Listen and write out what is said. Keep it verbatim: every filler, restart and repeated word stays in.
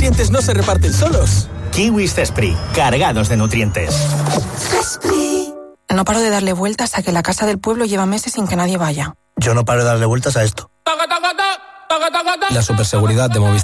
nutrientes no se reparten solos. Kiwis Cespri, cargados de nutrientes. Cespri. No paro de darle vueltas a que la casa del pueblo lleva meses sin que nadie vaya. Yo no paro de darle vueltas a esto. La superseguridad de Movistar